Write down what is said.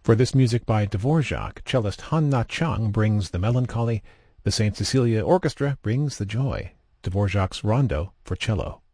For this music by Dvorak, cellist Han Na-chung brings the melancholy, the St. Cecilia Orchestra brings the joy. Dvorak's Rondo for cello.